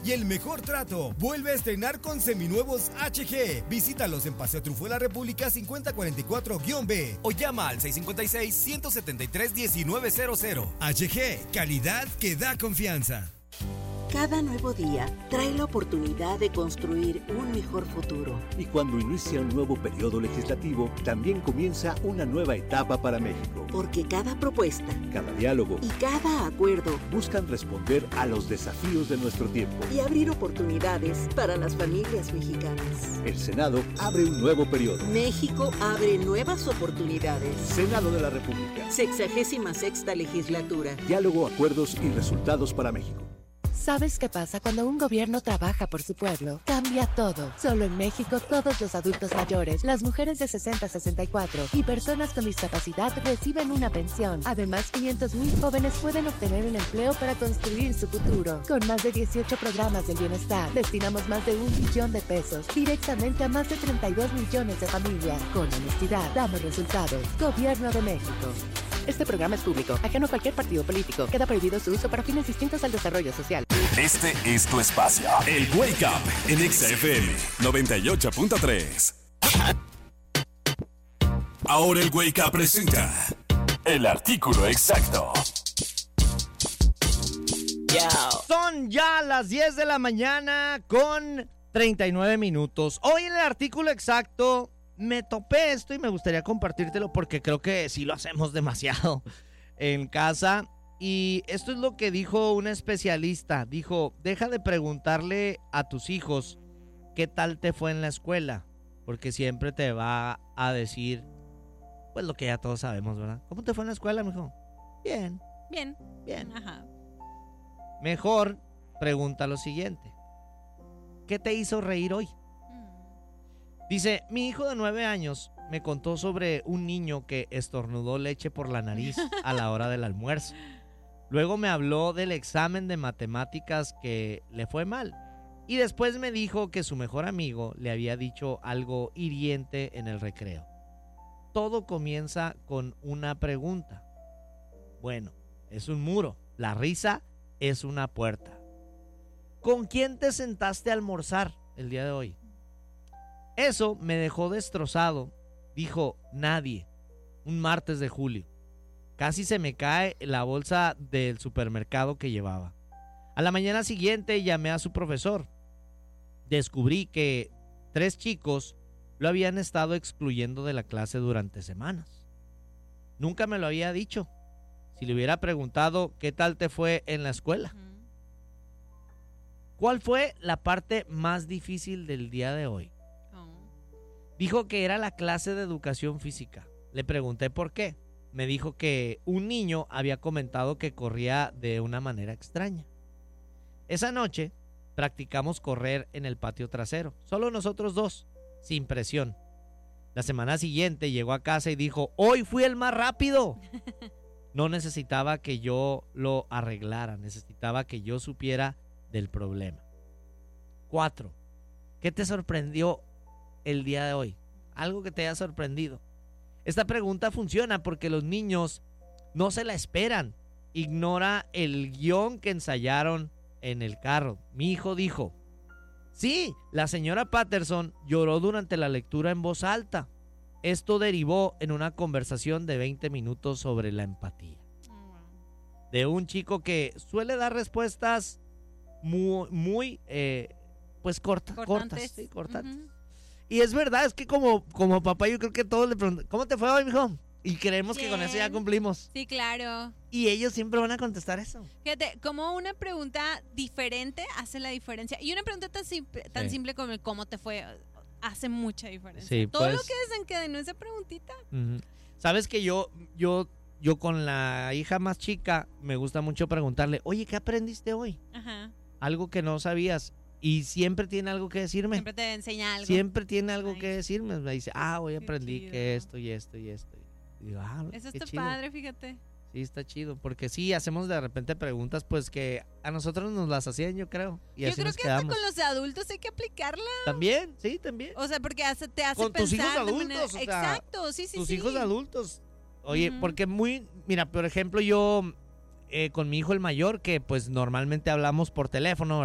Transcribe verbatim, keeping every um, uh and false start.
y el mejor trato. Vuelve a estrenar con seminuevos H G. Visítalos en Paseo Triunfo de la República cincuenta cuarenta y cuatro B o llama al seis cinco seis, uno siete tres, uno nueve cero cero. H G, calidad que da confianza. Cada nuevo día trae la oportunidad de construir un mejor futuro. Y cuando inicia un nuevo periodo legislativo, también comienza una nueva etapa para México. Porque cada propuesta, cada diálogo y cada acuerdo buscan responder a los desafíos de nuestro tiempo y abrir oportunidades para las familias mexicanas. El Senado abre un nuevo periodo. México abre nuevas oportunidades. Senado de la República. Sexagésima sexta legislatura. Diálogo, acuerdos y resultados para México. ¿Sabes qué pasa cuando un gobierno trabaja por su pueblo? Cambia todo. Solo en México, todos los adultos mayores, las mujeres de sesenta a sesenta y cuatro y personas con discapacidad reciben una pensión. Además, quinientos mil jóvenes pueden obtener un empleo para construir su futuro. Con más de dieciocho programas del bienestar, destinamos más de un billón de pesos directamente a más de treinta y dos millones de familias. Con honestidad, damos resultados. Gobierno de México. Este programa es público, ajeno a cualquier partido político. Queda prohibido su uso para fines distintos al desarrollo social. Este es tu espacio, el Wake Up en Exa F M noventa y ocho punto tres. Ahora el Wake Up presenta el artículo exacto. Son ya las diez de la mañana con treinta y nueve minutos. Hoy en el artículo exacto me topé esto y me gustaría compartírtelo porque creo que sí lo hacemos demasiado en casa. Y esto es lo que dijo un especialista. Dijo, deja de preguntarle a tus hijos qué tal te fue en la escuela, porque siempre te va a decir, pues lo que ya todos sabemos, ¿verdad? ¿Cómo te fue en la escuela, mijo? Bien. Bien. Bien. Ajá. Mejor pregunta lo siguiente. ¿Qué te hizo reír hoy? Dice, mi hijo de nueve años me contó sobre un niño que estornudó leche por la nariz a la hora del almuerzo. Luego me habló del examen de matemáticas que le fue mal. Y después me dijo que su mejor amigo le había dicho algo hiriente en el recreo. Todo comienza con una pregunta. Bueno, es un muro. La risa es una puerta. ¿Con quién te sentaste a almorzar el día de hoy? Eso me dejó destrozado, dijo nadie, un martes de julio. Casi se me cae la bolsa del supermercado que llevaba. A la mañana siguiente llamé a su profesor. Descubrí que tres chicos lo habían estado excluyendo de la clase durante semanas. Nunca me lo había dicho. Si le hubiera preguntado qué tal te fue en la escuela. ¿Cuál fue la parte más difícil del día de hoy? Dijo que era la clase de educación física. Le pregunté por qué. Me dijo que un niño había comentado que corría de una manera extraña. Esa noche practicamos correr en el patio trasero, solo nosotros dos, sin presión. La semana siguiente llegó a casa y dijo, hoy fui el más rápido. No necesitaba que yo lo arreglara, necesitaba que yo supiera del problema. Cuatro. ¿Qué te sorprendió el día de hoy? Algo que te haya sorprendido. Esta pregunta funciona porque los niños no se la esperan. Ignora el guión que ensayaron en el carro. Mi hijo dijo, sí, la señora Patterson lloró durante la lectura en voz alta. Esto derivó en una conversación de veinte minutos sobre la empatía. De un chico que suele dar respuestas muy, muy eh, pues corta, cortas. Sí, cortantes. Uh-huh. Y es verdad, es que como, como papá yo creo que todos le preguntan, ¿cómo te fue hoy, mijo? Y creemos Bien. que con eso ya cumplimos. Sí, claro. Y ellos siempre van a contestar eso. Fíjate, como una pregunta diferente hace la diferencia. Y una pregunta tan simple, tan sí. simple como el ¿cómo te fue? Hace mucha diferencia. Sí, Todo pues, lo que desencadenó esa preguntita. Uh-huh. Sabes que yo, yo, yo con la hija más chica me gusta mucho preguntarle, oye, ¿qué aprendiste hoy? Ajá. Algo que no sabías. Y siempre tiene algo que decirme. Siempre te enseña algo. Siempre tiene algo Ay. que decirme. Me dice, ah, hoy aprendí chido. que esto y esto y esto. Y digo, ah, Eso está chido. padre, fíjate. Sí, está chido. Porque sí, hacemos de repente preguntas pues que a nosotros nos las hacían, yo creo. Y yo así creo nos que quedamos. hasta con los adultos hay que aplicarla. También, sí, también. O sea, porque hace, te hace con pensar. tus hijos adultos. Manera... O sea, Exacto, sí, sí, tus sí. hijos adultos. Oye, uh-huh. porque muy, mira, por ejemplo, yo eh, con mi hijo el mayor, que pues normalmente hablamos por teléfono,